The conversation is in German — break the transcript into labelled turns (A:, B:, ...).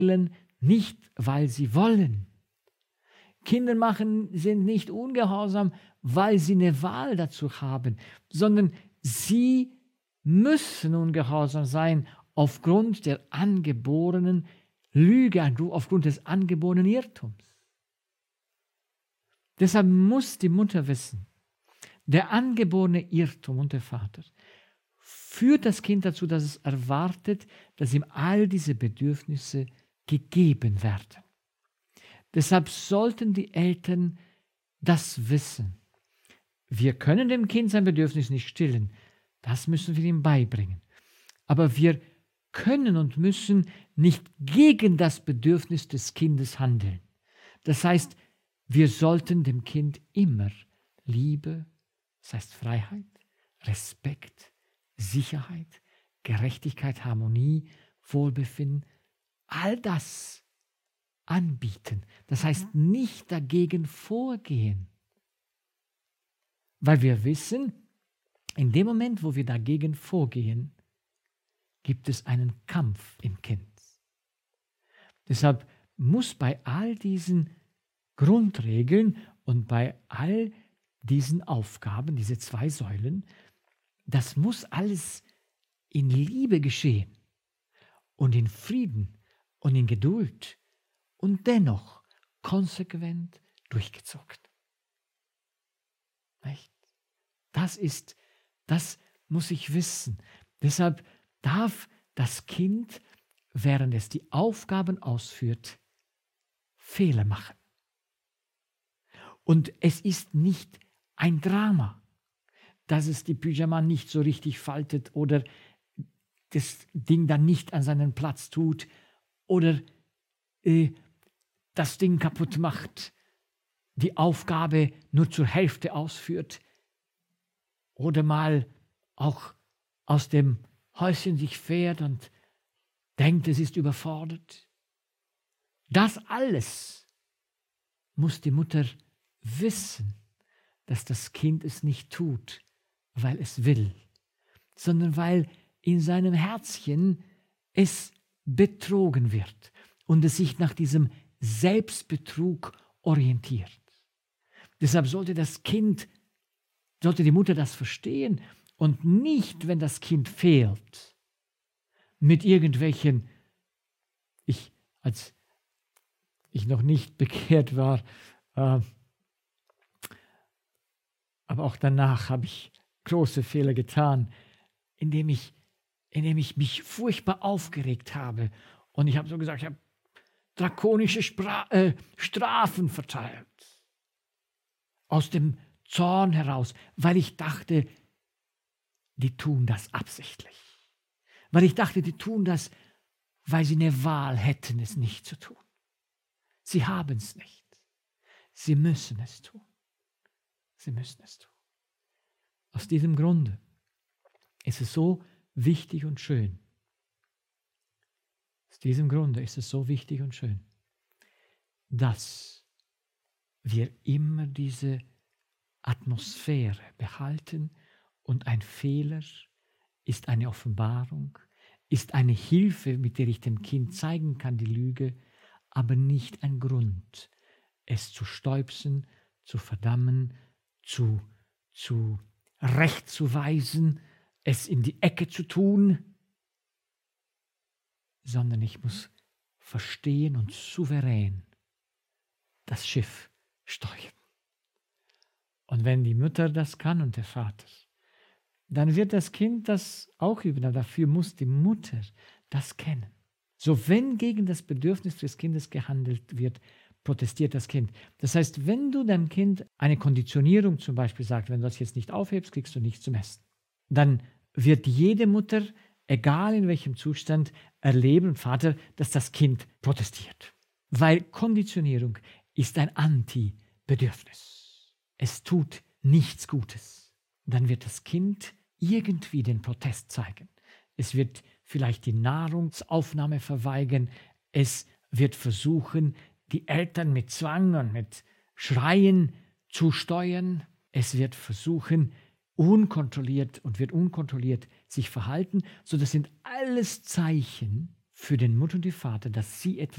A: nicht, weil sie wollen. Kinder sind nicht ungehorsam, weil sie eine Wahl dazu haben, sondern sie müssen ungehorsam sein aufgrund der angeborenen Lüge, aufgrund des angeborenen Irrtums. Deshalb muss die Mutter wissen, der angeborene Irrtum und der Vater führt das Kind dazu, dass es erwartet, dass ihm all diese Bedürfnisse gegeben werden. Deshalb sollten die Eltern das wissen. Wir können dem Kind sein Bedürfnis nicht stillen. Das müssen wir ihm beibringen. Aber wir können und müssen nicht gegen das Bedürfnis des Kindes handeln. Das heißt, wir sollten dem Kind immer Liebe, das heißt Freiheit, Respekt, Sicherheit, Gerechtigkeit, Harmonie, Wohlbefinden, all das anbieten. Das heißt, nicht dagegen vorgehen. Weil wir wissen, in dem Moment, wo wir dagegen vorgehen, gibt es einen Kampf im Kind. Deshalb muss bei all diesen Grundregeln und bei all diesen Aufgaben, diese 2 Säulen, das muss alles in Liebe geschehen und in Frieden und in Geduld und dennoch konsequent durchgezogen. Nicht? Das muss ich wissen. Deshalb darf das Kind, während es die Aufgaben ausführt, Fehler machen. Und es ist nicht ein Drama, dass es die Pyjama nicht so richtig faltet oder das Ding dann nicht an seinen Platz tut oder das Ding kaputt macht, die Aufgabe nur zur Hälfte ausführt oder mal auch aus dem Häuschen sich fährt und denkt, es ist überfordert. Das alles muss die Mutter wissen, dass das Kind es nicht tut, weil es will, sondern weil in seinem Herzchen es betrogen wird und es sich nach diesem Selbstbetrug orientiert. Deshalb sollte die Mutter das verstehen und nicht, wenn das Kind fehlt, mit irgendwelchen, als ich noch nicht bekehrt war, aber auch danach habe ich große Fehler getan, indem ich mich furchtbar aufgeregt habe. Und ich habe so gesagt, ich habe drakonische Strafen verteilt. Aus dem Zorn heraus, weil ich dachte, die tun das absichtlich. Weil ich dachte, die tun das, weil sie eine Wahl hätten, es nicht zu tun. Sie haben es nicht. Sie müssen es tun. Sie müssen es tun. Aus diesem Grunde ist es so wichtig und schön. Aus diesem Grunde ist es so wichtig und schön, dass wir immer diese Atmosphäre behalten und ein Fehler ist eine Offenbarung, ist eine Hilfe, mit der ich dem Kind zeigen kann, die Lüge, aber nicht ein Grund, es zu stäubsen, zu verdammen, zu rechtzuweisen, es in die Ecke zu tun, sondern ich muss verstehen und souverän das Schiff steuern. Und wenn die Mutter das kann und der Vater, dann wird das Kind das auch üben, aber dafür muss die Mutter das kennen. So, wenn gegen das Bedürfnis des Kindes gehandelt wird, protestiert das Kind. Das heißt, wenn du deinem Kind eine Konditionierung zum Beispiel sagst, wenn du das jetzt nicht aufhebst, kriegst du nichts zum Essen, dann wird jede Mutter, egal in welchem Zustand, erleben, Vater, dass das Kind protestiert. Weil Konditionierung ist ein Anti-Bedürfnis. Es tut nichts Gutes. Dann wird das Kind irgendwie den Protest zeigen. Es wird vielleicht die Nahrungsaufnahme verweigern. Es wird versuchen, die Eltern mit Zwang und mit Schreien zu steuern. Es wird versuchen, unkontrolliert sich verhalten. So, das sind alles Zeichen für den Mutter und die Vater, dass sie etwas